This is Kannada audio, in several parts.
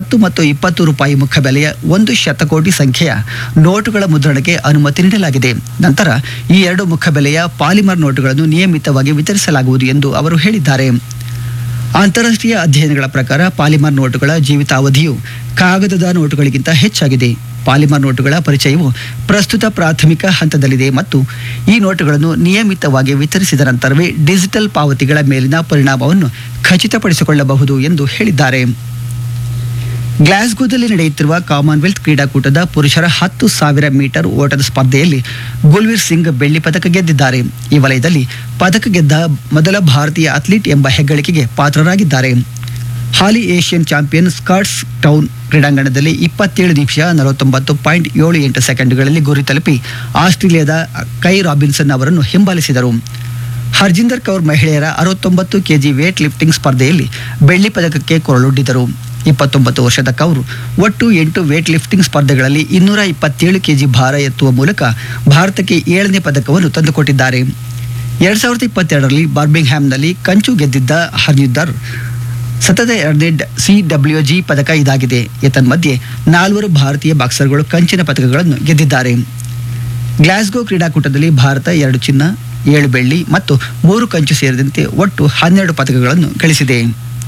10 ಮತ್ತು 20 ರೂಪಾಯಿ ಮುಖಬೆಲೆಯ 1 ಶತಕೋಟಿ ಸಂಖ್ಯೆಯ ನೋಟುಗಳ ಮುದ್ರಣಕ್ಕೆ ಅನುಮತಿ ನೀಡಲಾಗಿದೆ. ನಂತರ ಈ 2 ಮುಖಬೆಲೆಯ ಪಾಲಿಮರ್ ನೋಟುಗಳನ್ನು ನಿಯಮಿತವಾಗಿ ವಿತರಿಸಲಾಗುವುದು ಎಂದು ಅವರು ಹೇಳಿದ್ದಾರೆ. ಅಂತಾರಾಷ್ಟ್ರೀಯ ಅಧ್ಯಯನಗಳ ಪ್ರಕಾರ ಪಾಲಿಮರ್ ನೋಟುಗಳ ಜೀವಿತಾವಧಿಯು ಕಾಗದದ ನೋಟುಗಳಿಗಿಂತ ಹೆಚ್ಚಾಗಿದೆ. ಪಾಲಿಮರ್ ನೋಟುಗಳ ಪರಿಚಯವು ಪ್ರಸ್ತುತ ಪ್ರಾಥಮಿಕ ಹಂತದಲ್ಲಿದೆ ಮತ್ತು ಈ ನೋಟುಗಳನ್ನು ನಿಯಮಿತವಾಗಿ ವಿತರಿಸಿದ ನಂತರವೇ ಡಿಜಿಟಲ್ ಪಾವತಿಗಳ ಮೇಲಿನ ಪರಿಣಾಮವನ್ನು ಖಚಿತಪಡಿಸಿಕೊಳ್ಳಬಹುದು ಎಂದು ಹೇಳಿದ್ದಾರೆ. ಗ್ಲಾಸ್ಗೋದಲ್ಲಿ ನಡೆಯುತ್ತಿರುವ ಕಾಮನ್ವೆಲ್ತ್ ಕ್ರೀಡಾಕೂಟದ ಪುರುಷರ 10,000 ಮೀಟರ್ ಓಟದ ಸ್ಪರ್ಧೆಯಲ್ಲಿ ಗುಲ್ವೀರ್ ಸಿಂಗ್ ಬೆಳ್ಳಿ ಪದಕ ಗೆದ್ದಿದ್ದಾರೆ. ಈ ವಲಯದಲ್ಲಿ ಪದಕ ಗೆದ್ದ ಮೊದಲ ಭಾರತೀಯ ಅಥ್ಲೀಟ್ ಎಂಬ ಹೆಗ್ಗಳಿಕೆಗೆ ಪಾತ್ರರಾಗಿದ್ದಾರೆ. ಹಾಲಿ ಏಷ್ಯನ್ ಚಾಂಪಿಯನ್ ಸ್ಕಾಟ್ಸ್ ಟೌನ್ ಕ್ರೀಡಾಂಗಣದಲ್ಲಿ 27 ನಿಮಿಷ 49.78 ಸೆಕೆಂಡ್ಗಳಲ್ಲಿ ಗುರಿ ತಲುಪಿ ಆಸ್ಟ್ರೇಲಿಯಾದ ಕೈ ರಾಬಿನ್ಸನ್ ಅವರನ್ನು ಹಿಂಬಾಲಿಸಿದರು. ಹರ್ಜಿಂದರ್ ಕೌರ್ ಮಹಿಳೆಯರ 69 ಕೆಜಿ ವೇಟ್ ಲಿಫ್ಟಿಂಗ್ ಸ್ಪರ್ಧೆಯಲ್ಲಿ ಬೆಳ್ಳಿ ಪದಕಕ್ಕೆ ಕೊರಳೊಡ್ಡಿದರು. 29 ವರ್ಷದ ಕೌರ್ ಒಟ್ಟು 8 ವೇಟ್ ಲಿಫ್ಟಿಂಗ್ ಸ್ಪರ್ಧೆಗಳಲ್ಲಿ 227 ಕೆಜಿ ಭಾರ ಎತ್ತುವ ಮೂಲಕ ಭಾರತಕ್ಕೆ 7ನೇ ಪದಕವನ್ನು ತಂದುಕೊಟ್ಟಿದ್ದಾರೆ. 2022ರಲ್ಲಿ ಬರ್ಮಿಂಗ್ಹ್ಯಾಮ್ನಲ್ಲಿ ಕಂಚು ಗೆದ್ದಿದ್ದ ಹರ್ಜಿಂದರ್ ಸತತ 2ನೇ CWG ಪದಕ ಇದಾಗಿದೆ. ಏತನ್ಮಧ್ಯೆ 4 ಭಾರತೀಯ ಬಾಕ್ಸರ್ಗಳು ಕಂಚಿನ ಪದಕಗಳನ್ನು ಗೆದ್ದಿದ್ದಾರೆ. ಗ್ಲಾಸ್ಗೋ ಕ್ರೀಡಾಕೂಟದಲ್ಲಿ ಭಾರತ 2 ಚಿನ್ನ, 7 ಬೆಳ್ಳಿ ಮತ್ತು 3 ಕಂಚು ಸೇರಿದಂತೆ ಒಟ್ಟು 12 ಪದಕಗಳನ್ನು ಗಳಿಸಿದೆ.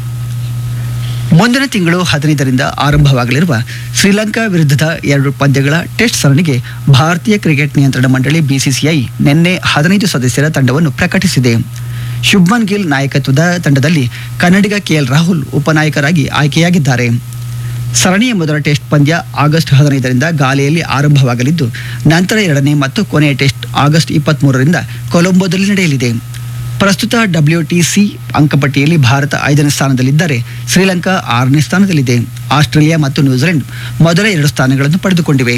ಮುಂದಿನ ತಿಂಗಳು 15ರಿಂದ ಆರಂಭವಾಗಲಿರುವ ಶ್ರೀಲಂಕಾ ವಿರುದ್ಧದ 2 ಪಂದ್ಯಗಳ ಟೆಸ್ಟ್ ಸರಣಿಗೆ ಭಾರತೀಯ ಕ್ರಿಕೆಟ್ ನಿಯಂತ್ರಣ ಮಂಡಳಿ BCCI ನಿನ್ನೆ 15 ಸದಸ್ಯರ ತಂಡವನ್ನು ಪ್ರಕಟಿಸಿದೆ. ಶುಭ್ಮನ್ ಗಿಲ್ ನಾಯಕತ್ವದ ತಂಡದಲ್ಲಿ ಕನ್ನಡಿಗ KL ರಾಹುಲ್ ಉಪನಾಯಕರಾಗಿ ಆಯ್ಕೆಯಾಗಿದ್ದಾರೆ. ಸರಣಿಯ ಮೊದಲ ಟೆಸ್ಟ್ ಪಂದ್ಯ ಆಗಸ್ಟ್ 15ರಿಂದ ಗಾಲೆಯಲ್ಲಿ ಆರಂಭವಾಗಲಿದ್ದು, ನಂತರ 2ನೇ ಮತ್ತು ಕೊನೆಯ ಟೆಸ್ಟ್ ಆಗಸ್ಟ್ 23ರಿಂದ ಕೊಲಂಬೋದಲ್ಲಿ ನಡೆಯಲಿದೆ. ಪ್ರಸ್ತುತ WTC ಅಂಕಪಟ್ಟಿಯಲ್ಲಿ ಭಾರತ 5ನೇ ಸ್ಥಾನದಲ್ಲಿದ್ದರೆ ಶ್ರೀಲಂಕಾ 6ನೇ ಸ್ಥಾನದಲ್ಲಿದೆ. ಆಸ್ಟ್ರೇಲಿಯಾ ಮತ್ತು ನ್ಯೂಜಿಲೆಂಡ್ ಮೊದಲ 2 ಸ್ಥಾನಗಳನ್ನು ಪಡೆದುಕೊಂಡಿವೆ.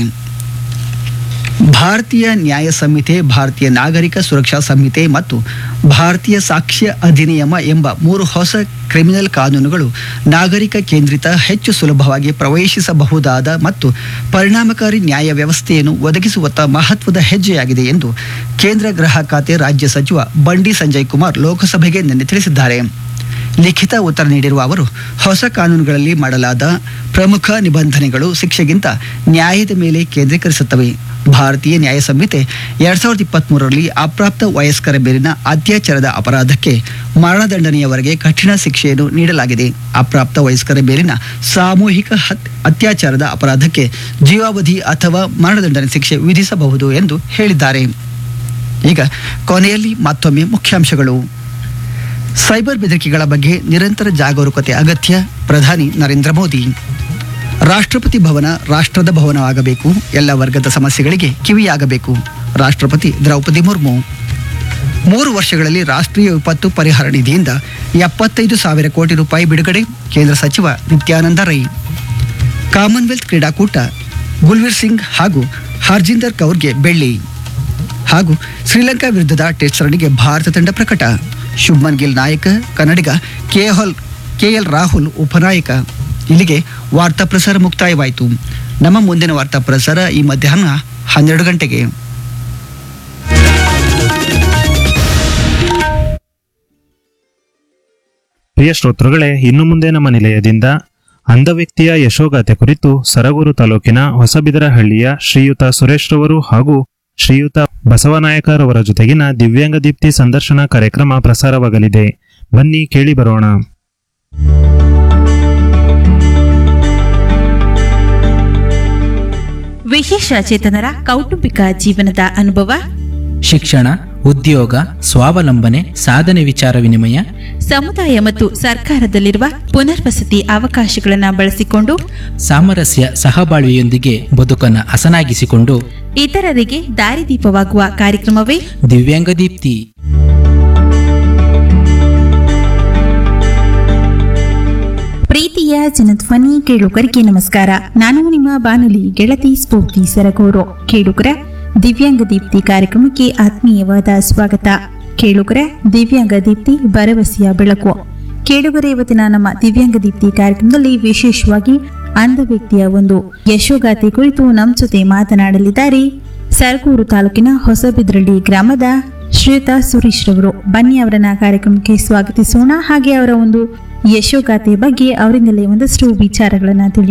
ಭಾರತೀಯ ನ್ಯಾಯ ಸಂಹಿತೆ, ಭಾರತೀಯ ನಾಗರಿಕ ಸುರಕ್ಷಾ ಸಂಹಿತೆ ಮತ್ತು ಭಾರತೀಯ ಸಾಕ್ಷ್ಯ ಅಧಿನಿಯಮ ಎಂಬ 3 ಹೊಸ ಕ್ರಿಮಿನಲ್ ಕಾನೂನುಗಳು ನಾಗರಿಕ ಕೇಂದ್ರಿತ, ಹೆಚ್ಚು ಸುಲಭವಾಗಿ ಪ್ರವೇಶಿಸಬಹುದಾದ ಮತ್ತು ಪರಿಣಾಮಕಾರಿ ನ್ಯಾಯ ವ್ಯವಸ್ಥೆಯನ್ನು ಒದಗಿಸುವತ್ತ ಮಹತ್ವದ ಹೆಜ್ಜೆಯಾಗಿದೆ ಎಂದು ಕೇಂದ್ರ ಗೃಹ ಖಾತೆ ರಾಜ್ಯ ಸಚಿವ ಬಂಡಿ ಸಂಜಯ್ ಕುಮಾರ್ ಲೋಕಸಭೆಗೆ ನಿನ್ನೆ ತಿಳಿಸಿದ್ದಾರೆ. ಲಿಖಿತ ಉತ್ತರ ನೀಡಿರುವ ಅವರು, ಹೊಸ ಕಾನೂನುಗಳಲ್ಲಿ ಮಾಡಲಾದ ಪ್ರಮುಖ ನಿಬಂಧನೆಗಳು ಶಿಕ್ಷೆಗಿಂತ ನ್ಯಾಯದ ಮೇಲೆ ಕೇಂದ್ರೀಕರಿಸುತ್ತವೆ. ಭಾರತೀಯ ನ್ಯಾಯ ಸಂಹಿತೆ 2023ರಲ್ಲಿ ಅಪ್ರಾಪ್ತ ವಯಸ್ಕರ ಮೇಲಿನ ಅತ್ಯಾಚಾರದ ಅಪರಾಧಕ್ಕೆ ಮರಣದಂಡನೆಯವರೆಗೆ ಕಠಿಣ ಶಿಕ್ಷೆಯನ್ನು ನೀಡಲಾಗಿದೆ. ಅಪ್ರಾಪ್ತ ವಯಸ್ಕರ ಮೇಲಿನ ಸಾಮೂಹಿಕ ಅತ್ಯಾಚಾರದ ಅಪರಾಧಕ್ಕೆ ಜೀವಾವಧಿ ಅಥವಾ ಮರಣದಂಡನೆ ಶಿಕ್ಷೆ ವಿಧಿಸಬಹುದು ಎಂದು ಹೇಳಿದ್ದಾರೆ. ಈಗ ಕೊನೆಯಲ್ಲಿ ಮತ್ತೊಮ್ಮೆ ಮುಖ್ಯಾಂಶಗಳು. ಸೈಬರ್ ಬೆದರಿಕೆಗಳ ಬಗ್ಗೆ ನಿರಂತರ ಜಾಗರೂಕತೆ ಅಗತ್ಯ, ಪ್ರಧಾನಿ ನರೇಂದ್ರ ಮೋದಿ. ರಾಷ್ಟ್ರಪತಿ ಭವನ ರಾಷ್ಟ್ರದ ಭವನವಾಗಬೇಕು, ಎಲ್ಲ ವರ್ಗದ ಸಮಸ್ಯೆಗಳಿಗೆ ಕಿವಿಯಾಗಬೇಕು, ರಾಷ್ಟ್ರಪತಿ ದ್ರೌಪದಿ ಮುರ್ಮು. 3 ವರ್ಷಗಳಲ್ಲಿ ರಾಷ್ಟ್ರೀಯ ವಿಪತ್ತು ಪರಿಹಾರ ನಿಧಿಯಿಂದ 75,000 ಕೋಟಿ ರೂಪಾಯಿ ಬಿಡುಗಡೆ, ಕೇಂದ್ರ ಸಚಿವ ನಿತ್ಯಾನಂದ ರೈ. ಕಾಮನ್ವೆಲ್ತ್ ಕ್ರೀಡಾಕೂಟ, ಗುಲ್ವೀರ್ ಸಿಂಗ್ ಹಾಗೂ ಹರ್ಜಿಂದರ್ ಕೌರ್ಗೆ ಬೆಳ್ಳಿ. ಹಾಗೂ ಶ್ರೀಲಂಕಾ ವಿರುದ್ಧದ ಟೆಸ್ಟ್ ಸರಣಿಗೆ ಭಾರತ ತಂಡ ಪ್ರಕಟ. ಶುಭ್ಮನ್ ಗಿಲ್ ನಾಯಕ, ಕನ್ನಡಿಗ KL ರಾಹುಲ್ ಉಪನಾಯಕ. ಇಲ್ಲಿಗೆ ವಾರ್ತಾ ಪ್ರಸಾರ ಮುಕ್ತಾಯವಾಯಿತು. ನಮ್ಮ ಮುಂದಿನ ವಾರ್ತಾ ಪ್ರಸಾರ ಈ ಮಧ್ಯಾಹ್ನ 12 ಗಂಟೆಗೆ. ಪ್ರಿಯ ಶ್ರೋತೃಗಳೇ, ಇನ್ನು ಮುಂದೆ ನಮ್ಮ ನಿಲಯದಿಂದ ಅಂಧ ವ್ಯಕ್ತಿಯ ಯಶೋಗಾಥೆ ಕುರಿತು ಸರಗೂರು ತಾಲೂಕಿನ ಹೊಸಬಿದರಹಳ್ಳಿಯ ಶ್ರೀಯುತ ಸುರೇಶ್ ರವರು ಹಾಗೂ ಶ್ರೀಯುತ ಬಸವನಾಯಕರವರ ಜೊತೆಗಿನ ದಿವ್ಯಾಂಗ ದೀಪ್ತಿ ಸಂದರ್ಶನ ಕಾರ್ಯಕ್ರಮ ಪ್ರಸಾರವಾಗಲಿದೆ. ಬನ್ನಿ ಕೇಳಿ ಬರೋಣ. ವಿಶೇಷ ಚೇತನರ ಕೌಟುಂಬಿಕ ಜೀವನದ ಅನುಭವ, ಶಿಕ್ಷಣ, ಉದ್ಯೋಗ, ಸ್ವಾವಲಂಬನೆ, ಸಾಧನೆ ವಿಚಾರ ವಿನಿಮಯ, ಸಮುದಾಯ ಮತ್ತು ಸರ್ಕಾರದಲ್ಲಿರುವ ಪುನರ್ವಸತಿ ಅವಕಾಶಗಳನ್ನು ಬಳಸಿಕೊಂಡು ಸಾಮರಸ್ಯ ಸಹಬಾಳ್ವೆಯೊಂದಿಗೆ ಬದುಕನ್ನು ಹಸನಾಗಿಸಿಕೊಂಡು ಇತರರಿಗೆ ದಾರಿದೀಪವಾಗುವ ಕಾರ್ಯಕ್ರಮವೇ ದಿವ್ಯಾಂಗ ದೀಪ್ತಿ. ಪ್ರೀತಿಯ ಜನಧ್ವನಿ ಕೇಳುಗರಿಗೆ ನಮಸ್ಕಾರ. ನಾನು ನಿಮ್ಮ ಬಾನುಲಿ ಗೆಳತಿ ಸ್ಫೂರ್ತಿ ಸರಗೂರು. ಕೇಳುಗರ ದಿವ್ಯಾಂಗ ದೀಪ್ತಿ ಕಾರ್ಯಕ್ರಮಕ್ಕೆ ಆತ್ಮೀಯವಾದ ಸ್ವಾಗತ. ಕೇಳುಗರ ದಿವ್ಯಾಂಗ ದೀಪ್ತಿ ಭರವಸೆಯ ಬೆಳಕು. ಕೇಳುಗರ ಇವತ್ತಿನ ನಮ್ಮ ದಿವ್ಯಾಂಗ ದೀಪ್ತಿ ಕಾರ್ಯಕ್ರಮದಲ್ಲಿ ವಿಶೇಷವಾಗಿ ಅಂಧ ವ್ಯಕ್ತಿಯ ಒಂದು ಯಶೋಗಾಥೆ ಕುರಿತು ನಮ್ಮ ಜೊತೆ ಮಾತನಾಡಲಿದ್ದಾರೆ ಸರಗೂರು ತಾಲೂಕಿನ ಹೊಸಬಿದ್ರಳ್ಳಿ ಗ್ರಾಮದ ಶ್ರೀಯುತ ಸುರೇಶ್ ರವರು. ಬನ್ನಿ ಅವರನ್ನ ಕಾರ್ಯಕ್ರಮಕ್ಕೆ ಸ್ವಾಗತಿಸೋಣ. ಹಾಗೆ ಅವರ ಒಂದು ಯಶೋಗಾಥೆ ಬಗ್ಗೆ ಅವರಿಂದಲೇ ಒಂದಷ್ಟು ವಿಚಾರಗಳನ್ನ